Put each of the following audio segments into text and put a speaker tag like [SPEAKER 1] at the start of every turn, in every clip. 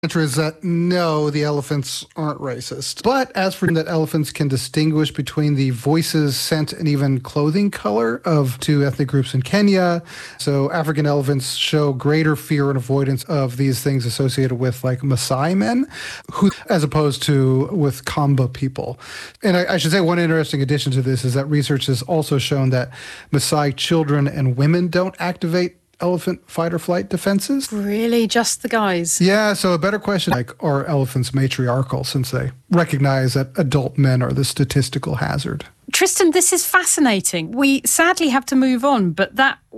[SPEAKER 1] answer is that no, the elephants aren't racist. But as for that, elephants can distinguish between the voices, scent, and even clothing color of two ethnic groups in Kenya. So African elephants show greater fear and avoidance of these things associated with like Maasai men, as opposed to with Kamba people. And I should say one interesting addition to this is that research has also shown that Maasai children and women don't activate elephant fight or flight defenses.
[SPEAKER 2] Really? Just the guys?
[SPEAKER 1] Yeah, so a better question, like, are elephants matriarchal, since they recognize that adult men are the statistical hazard?
[SPEAKER 2] Tristan, this is fascinating. We sadly have to move on, but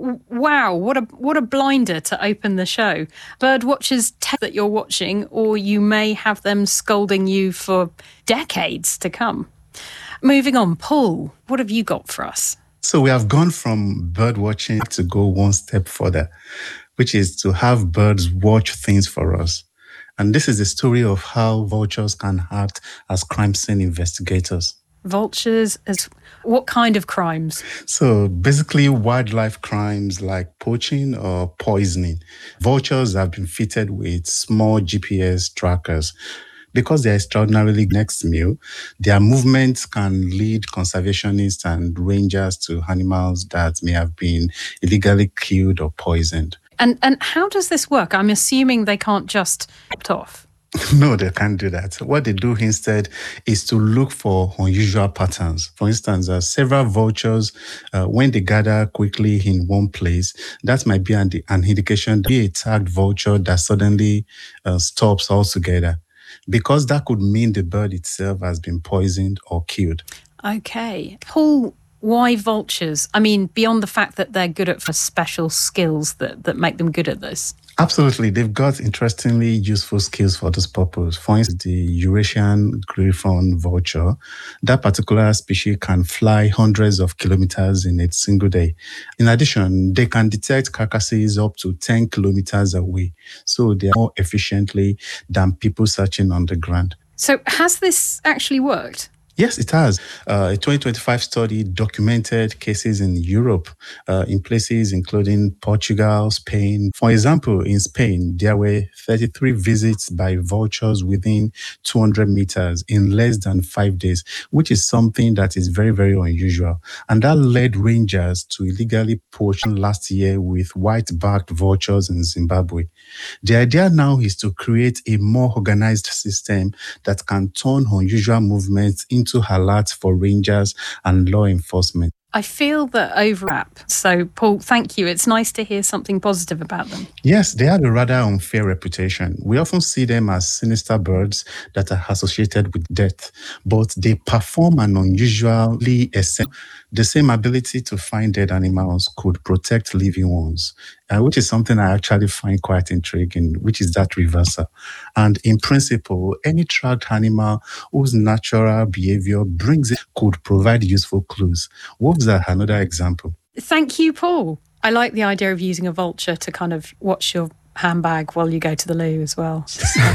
[SPEAKER 2] wow, what a blinder to open the show. Bird watchers tell that you're watching, or you may have them scolding you for decades to come. Moving on, Paul, what have you got for us?
[SPEAKER 3] So we have gone from bird watching to go one step further, which is to have birds watch things for us. And this is the story of how vultures can act as crime scene investigators.
[SPEAKER 2] Vultures as what kind of crimes?
[SPEAKER 3] So basically wildlife crimes like poaching or poisoning. Vultures have been fitted with small GPS trackers. Because they're extraordinarily next meal, their movements can lead conservationists and rangers to animals that may have been illegally killed or poisoned.
[SPEAKER 2] And how does this work? I'm assuming they can't just opt off.
[SPEAKER 3] No, they can't do that. What they do instead is to look for unusual patterns. For instance, several vultures, when they gather quickly in one place, that might be an indication be a tagged vulture that suddenly stops altogether, because that could mean the bird itself has been poisoned or killed.
[SPEAKER 2] Okay. Paul, why vultures? I mean, beyond the fact that they're good at special skills that make them good at this.
[SPEAKER 3] Absolutely. They've got interestingly useful skills for this purpose. For instance, the Eurasian griffon vulture, that particular species can fly hundreds of kilometers in a single day. In addition, they can detect carcasses up to 10 kilometers away. So they are more efficiently than people searching on the ground.
[SPEAKER 2] So has this actually worked?
[SPEAKER 3] Yes, it has. A 2025 study documented cases in Europe, in places including Portugal, Spain. For example, in Spain, there were 33 visits by vultures within 200 meters in less than 5 days, which is something that is very, very unusual. And that led rangers to illegally poach last year with white-backed vultures in Zimbabwe. The idea now is to create a more organized system that can turn unusual movements into alerts for rangers and law enforcement.
[SPEAKER 2] I feel that overlap. So, Paul, thank you. It's nice to hear something positive about them.
[SPEAKER 3] Yes, they have a rather unfair reputation. We often see them as sinister birds that are associated with death, but they perform an unusually essential. The same ability to find dead animals could protect living ones, which is something I actually find quite intriguing, which is that reversal. And in principle, any tracked animal whose natural behavior brings it could provide useful clues. Wolves are another example.
[SPEAKER 2] Thank you, Paul. I like the idea of using a vulture to kind of watch your handbag while you go to the loo as well.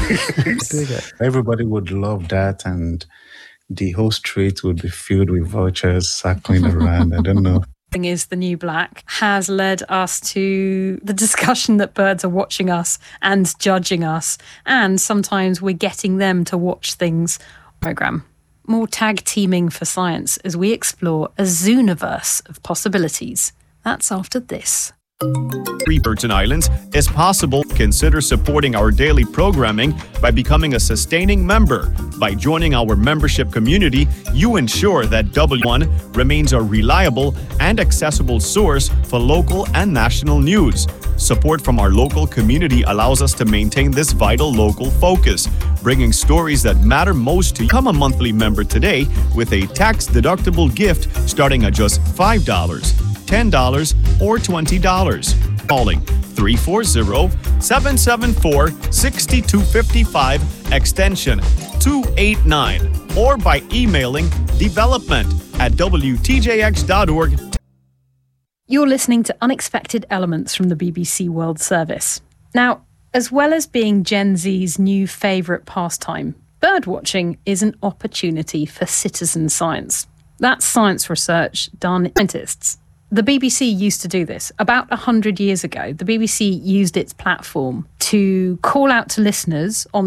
[SPEAKER 3] Everybody would love that, and the whole street would be filled with vultures circling around. I don't know.
[SPEAKER 2] Is the New Black has led us to the discussion that birds are watching us and judging us, and sometimes we're getting them to watch things. Program. More tag teaming for science as we explore a zooniverse of possibilities. That's after this.
[SPEAKER 4] Virgin Islands is possible. Consider supporting our daily programming by becoming a sustaining member. By joining our membership community, you ensure that W1 remains a reliable and accessible source for local and national news. Support from our local community allows us to maintain this vital local focus, bringing stories that matter most to you. Become a monthly member today with a tax-deductible gift starting at just $5. $10 or $20. Calling 340-774-6255 extension 289 or by emailing development@wtjx.org.
[SPEAKER 2] You're listening to Unexpected Elements from the BBC World Service. Now, as well as being Gen Z's new favourite pastime, birdwatching is an opportunity for citizen science. That's science research done by scientists. The BBC used to do this. About 100 years ago, the BBC used its platform to call out to listeners on